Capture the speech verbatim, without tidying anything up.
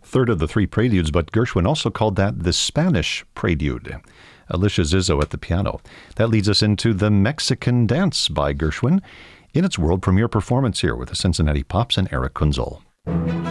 third of the three preludes, but Gershwin also called that the Spanish prelude. Alicia Zizzo at the piano. That leads us into The Mexican Dance by Gershwin in its world premiere performance here with the Cincinnati Pops and Eric Kunzel.